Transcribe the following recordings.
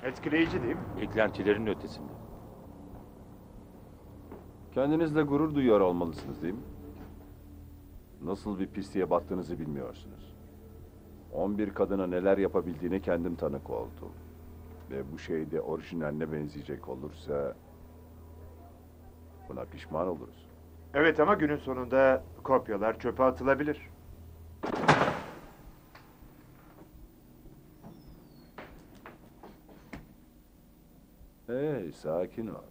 Etkileyici değil mi? Beklentilerin ötesinde. Kendinizle gurur duyuyor olmalısınız değil mi? Nasıl bir pisliğe battığınızı bilmiyorsunuz. 11 kadına neler yapabildiğine kendim tanık oldum. Ve bu şey de orijinaline benzeyecek olursa buna pişman oluruz. Evet ama günün sonunda kopyalar çöpe atılabilir. Hey, sakin ol.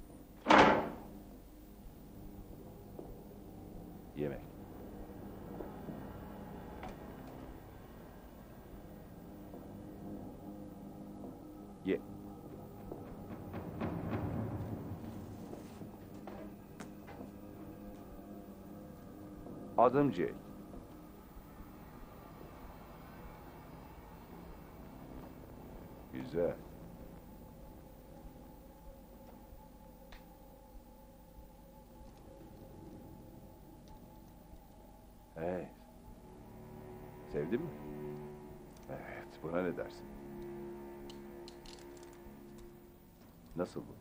Yemek. Ye. Adım Jake. Güzel. Hey. Sevdin mi? Evet, buna ne dersin? Nasıl bu?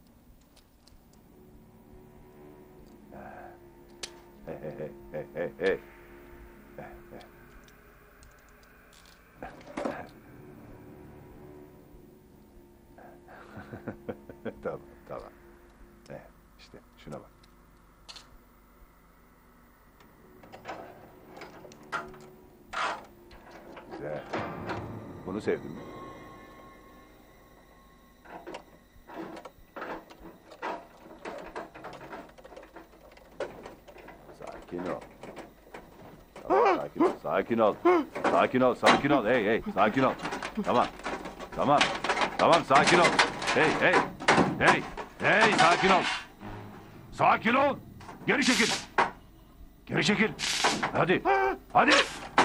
Hey, hey, hey, hey, hey, hey. Tamam, tamam. İşte şuna bak. Güzel. Bunu sevdin mi? Sakin ol. Tamam, sakin ol. Sakin ol. Sakin ol, sakin ol. Hey, hey, sakin ol. Tamam. Tamam. Tamam, sakin ol. Hey, hey. Hey, hey, sakin ol. Sakin ol. Geri çekil. Geri çekil. Hadi. Hadi.